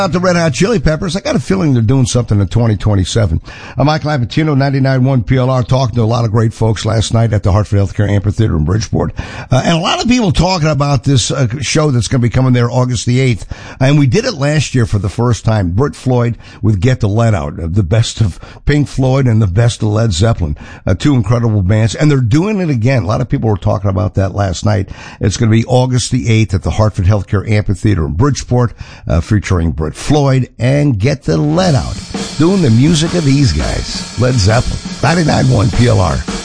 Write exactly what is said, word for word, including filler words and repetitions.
Out the Red Hot Chili Peppers. I got a feeling they're doing something in twenty twenty-seven. I'm Mike Lapatino, ninety-nine point one P L R, talking to a lot of great folks last night at the Hartford Healthcare Amphitheater in Bridgeport. Uh, and a lot of people talking about this uh, show that's going to be coming there August the eighth. And we did it last year for the first time. Brit Floyd with Get the Lead Out, the best of Pink Floyd and the best of Led Zeppelin. Uh, two incredible bands. And they're doing it again. A lot of people were talking about that last night. It's going to be August the eighth at the Hartford Healthcare Amphitheater in Bridgeport, uh, featuring Brit Floyd and Get the Lead Out, doing the music of these guys, Led Zeppelin. ninety-nine point one P L R.